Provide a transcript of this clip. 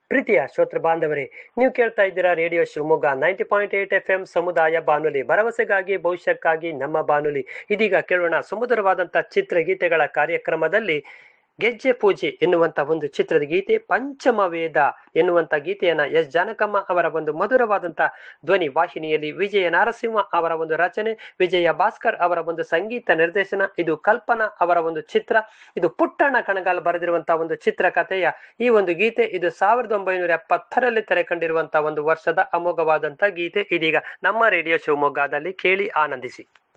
ಪ್ರೀತಿಯ ಶ್ರೋತೃ ಬಾಂಧವರೇ, ನೀವು ಕೇಳ್ತಾ ಇದ್ದೀರಾ ರೇಡಿಯೋ ಶಿವಮೊಗ್ಗ 90.8 FM ಸಮುದಾಯ ಬಾನುಲಿ, ಭರವಸೆಗಾಗಿ ಭವಿಷ್ಯಕ್ಕಾಗಿ ನಮ್ಮ ಬಾನುಲಿ. ಇದೀಗ ಕೇಳೋಣ ಸುಮಧುರವಾದಂಥ ಚಿತ್ರಗೀತೆಗಳ ಕಾರ್ಯಕ್ರಮದಲ್ಲಿ ಗೆಜ್ಜೆ ಪೂಜೆ ಎನ್ನುವಂತ ಒಂದು ಚಿತ್ರದ ಗೀತೆ, ಪಂಚಮ ವೇದ ಎನ್ನುವಂತ ಗೀತೆಯನ್ನ ಎಸ್ ಜಾನಕಮ್ಮ ಅವರ ಒಂದು ಮಧುರವಾದಂತ ಧ್ವನಿ ವಾಹಿನಿಯಲ್ಲಿ, ವಿಜಯ ನರಸಿಂಹ ಅವರ ಒಂದು ರಚನೆ, ವಿಜಯ ಭಾಸ್ಕರ್ ಅವರ ಒಂದು ಸಂಗೀತ ನಿರ್ದೇಶನ. ಇದು ಕಲ್ಪನಾ ಅವರ ಒಂದು ಚಿತ್ರ. ಇದು ಪುಟ್ಟಣ್ಣ ಕಣಗಾಲ್ ಬರೆದಿರುವಂತಹ ಒಂದು ಚಿತ್ರಕಥೆಯ ಈ ಒಂದು ಗೀತೆ. ಇದು 1970ರಲ್ಲಿ ತೆರೆ ಕಂಡಿರುವಂತಹ ಒಂದು ವರ್ಷದ ಅಮೋಘವಾದಂತ ಗೀತೆ. ಇದೀಗ ನಮ್ಮ ರೇಡಿಯೋ ಶಿವಮೊಗ್ಗದಲ್ಲಿ ಕೇಳಿ ಆನಂದಿಸಿ.